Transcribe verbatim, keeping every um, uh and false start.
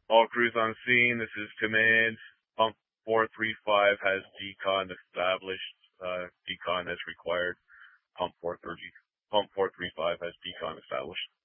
All crews on scene. This is command. Pump four three five has decon established. Uh, decon as required. Pump four thirty. Pump four three five has decon established.